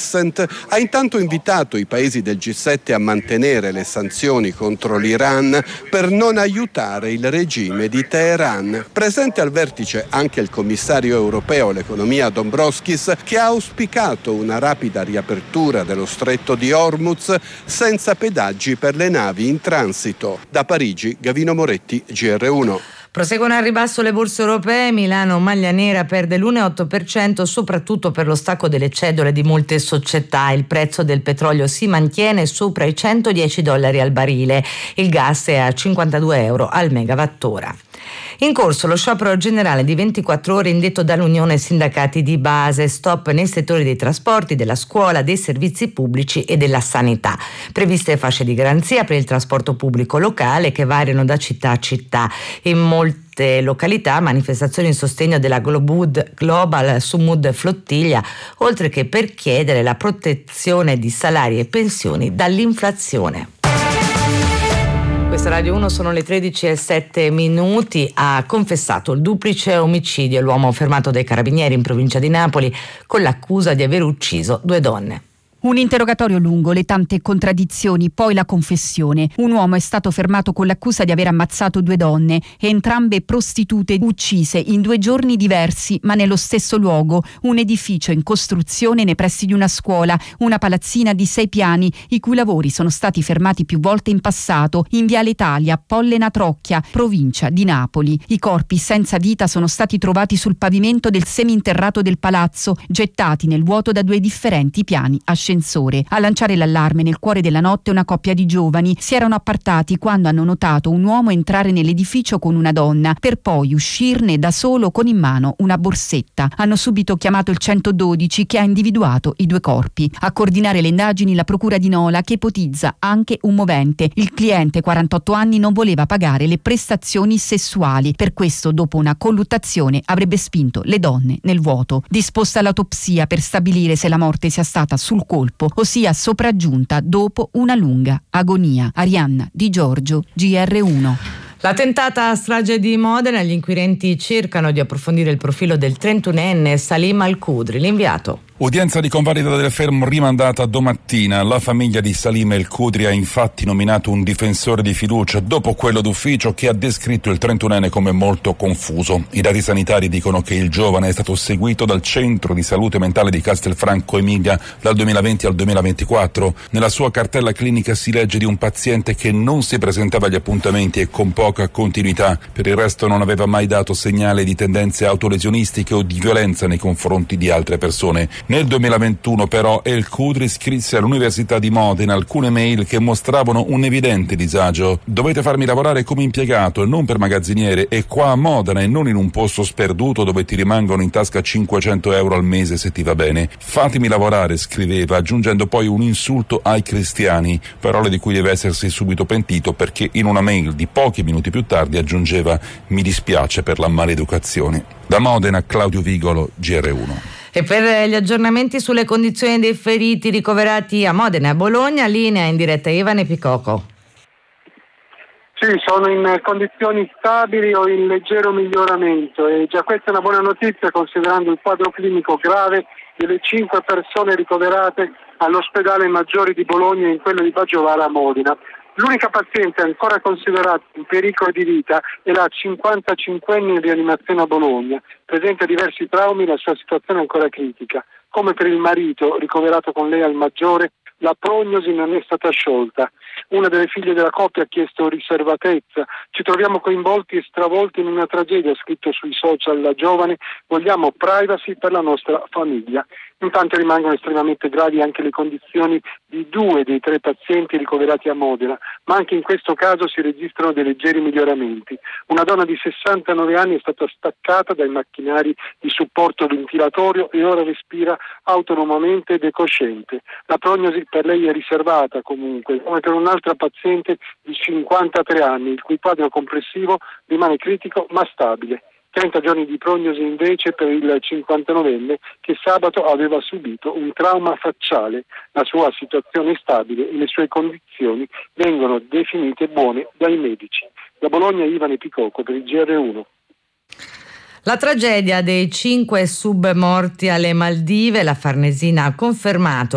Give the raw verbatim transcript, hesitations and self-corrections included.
Crescent ha intanto invitato i paesi del G sette a mantenere le sanzioni contro l'Iran per non aiutare il regime di Teheran. Presente al vertice anche il commissario europeo all'economia Dombrovskis, che ha auspicato una rapida riapertura dello stretto di Hormuz senza pedaggi per le navi in transito. Da Parigi, Gavino Moretti, G R uno. Proseguono al ribasso le borse europee. Milano maglia nera perde l'uno virgola otto per cento soprattutto per lo stacco delle cedole di molte società. Il prezzo del petrolio si mantiene sopra i centodieci dollari al barile. Il gas è a cinquantadue euro al megawattora. In corso lo sciopero generale di ventiquattro ore indetto dall'Unione Sindacati di Base, stop nei settori dei trasporti, della scuola, dei servizi pubblici e della sanità. Previste fasce di garanzia per il trasporto pubblico locale che variano da città a città. In molte località manifestazioni in sostegno della Globud, Global Sumud Flottiglia, oltre che per chiedere la protezione di salari e pensioni dall'inflazione. Questa Radio uno, sono le tredici e sette minuti. Ha confessato il duplice omicidio l'uomo fermato dai carabinieri in provincia di Napoli con l'accusa di aver ucciso due donne. Un interrogatorio lungo, le tante contraddizioni, poi la confessione. Un uomo è stato fermato con l'accusa di aver ammazzato due donne, entrambe prostitute uccise in due giorni diversi ma nello stesso luogo, un edificio in costruzione nei pressi di una scuola, una palazzina di sei piani i cui lavori sono stati fermati più volte in passato, in Viale Italia, Pollena Trocchia, provincia di Napoli. I corpi senza vita sono stati trovati sul pavimento del seminterrato del palazzo, gettati nel vuoto da due differenti piani ascensore. A lanciare l'allarme nel cuore della notte una coppia di giovani si erano appartati quando hanno notato un uomo entrare nell'edificio con una donna, per poi uscirne da solo con in mano una borsetta. Hanno subito chiamato il centododici che ha individuato i due corpi. A coordinare le indagini la procura di Nola, che ipotizza anche un movente. Il cliente, quarantotto anni, non voleva pagare le prestazioni sessuali, per questo dopo una colluttazione avrebbe spinto le donne nel vuoto. Disposta l'autopsia per stabilire se la morte sia stata sul colpo ossia sopraggiunta dopo una lunga agonia. Arianna Di Giorgio, G R uno. La tentata strage di Modena, gli inquirenti cercano di approfondire il profilo del trentunenne Salim Al-Qudri. L'inviato. Udienza di convalida del fermo rimandata domattina. La famiglia di Salim El-Qudri ha infatti nominato un difensore di fiducia dopo quello d'ufficio che ha descritto il trentunenne come molto confuso. I dati sanitari dicono che il giovane è stato seguito dal centro di salute mentale di Castelfranco Emilia dal duemilaventi al duemilaventiquattro. Nella sua cartella clinica si legge di un paziente che non si presentava agli appuntamenti e con poca continuità. Per il resto non aveva mai dato segnale di tendenze autolesionistiche o di violenza nei confronti di altre persone. Nel duemilaventuno però El-Qudri scrisse all'Università di Modena alcune mail che mostravano un evidente disagio. Dovete farmi lavorare come impiegato e non per magazziniere, e qua a Modena e non in un posto sperduto dove ti rimangono in tasca cinquecento euro al mese se ti va bene. Fatemi lavorare, scriveva, aggiungendo poi un insulto ai cristiani, parole di cui deve essersi subito pentito, perché in una mail di pochi minuti più tardi aggiungeva: mi dispiace per la maleducazione. Da Modena, Claudio Vigolo, G R uno. E per gli aggiornamenti sulle condizioni dei feriti ricoverati a Modena e a Bologna, linea in diretta Ivane Picoco. Sì, sono in condizioni stabili o in leggero miglioramento, e già questa è una buona notizia considerando il quadro clinico grave delle cinque persone ricoverate all'ospedale Maggiore di Bologna e in quello di Baggiovara a Modena. L'unica paziente ancora considerata in pericolo di vita è la cinquantacinquenne in rianimazione a Bologna, presenta diversi traumi e la sua situazione è ancora critica. Come per il marito ricoverato con lei al Maggiore, la prognosi non è stata sciolta. Una delle figlie della coppia ha chiesto riservatezza. Ci troviamo coinvolti e stravolti in una tragedia, ha scritto sui social la giovane. Vogliamo privacy per la nostra famiglia. Intanto rimangono estremamente gravi anche le condizioni di due dei tre pazienti ricoverati a Modena, ma anche in questo caso si registrano dei leggeri miglioramenti. Una donna di sessantanove anni è stata staccata dai macchinari di supporto ventilatorio e ora respira autonomamente ed è cosciente. La prognosi per lei è riservata comunque, come per un'altra paziente di cinquantatré anni, il cui quadro complessivo rimane critico ma stabile. trenta giorni di prognosi invece per il cinquantanovenne che sabato aveva subito un trauma facciale. La sua situazione è stabile e le sue condizioni vengono definite buone dai medici. Da Bologna Ivane Picoco per il G R uno. La tragedia dei cinque submorti alle Maldive, la Farnesina ha confermato